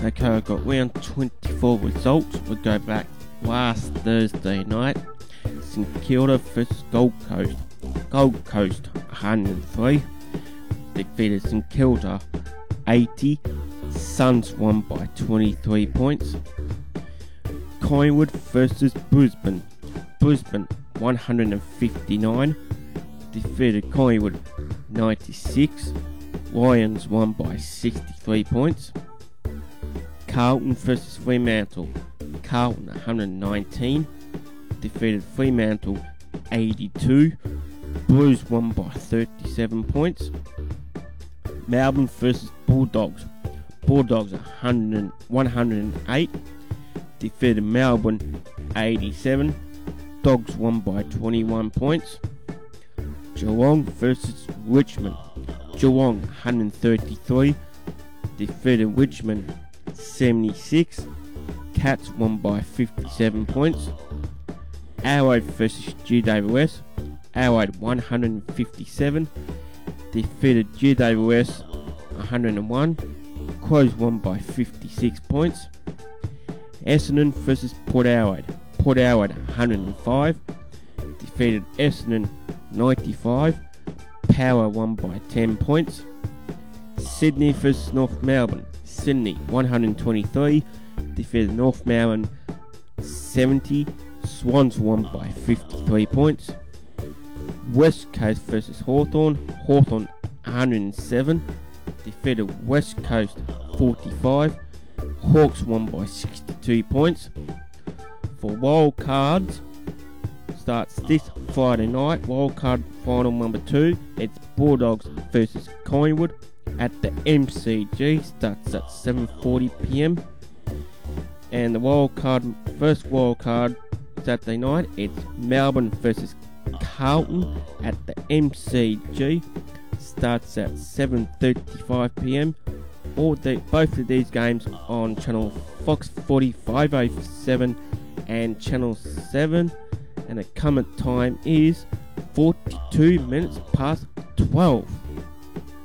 Okay, I've got round 24 results. We'll go back last Thursday night. St Kilda vs Gold Coast. Gold Coast 103 defeated St Kilda 80. Suns won by 23 points. Collingwood vs Brisbane. Brisbane 159 defeated Collingwood 96. Lions won by 63 points. Carlton vs Fremantle. Carlton 119 defeated Fremantle 82. Blues won by 37 points. Melbourne vs Bulldogs. Bulldogs 108 defeated Melbourne 87. Dogs won by 21 points. Geelong vs Richmond. Geelong 133 defeated Richmond 76. Cats won by 57 points. Adelaide vs GWS. Adelaide 157 defeated GWS 101. Crows won by 56 points. Essendon vs Port Adelaide. Port Adelaide 105 defeated Essendon 95. Power won by 10 points. Sydney vs North Melbourne. Sydney 123 defeated North Melbourne 70. Swans won by 53 points. West Coast vs Hawthorn. Hawthorn 107 defeated West Coast 45. Hawks won by 62 points. For wild cards, starts this Friday night. Wildcard final number 2. It's Bulldogs vs Collingwood at the MCG. Starts at 7:40 PM. And the first wildcard Saturday night, it's Melbourne vs Carlton at the MCG. Starts at 7:35 PM. Both of these games on channel Fox 40 507 and channel 7. And the current time is 42 minutes past 12.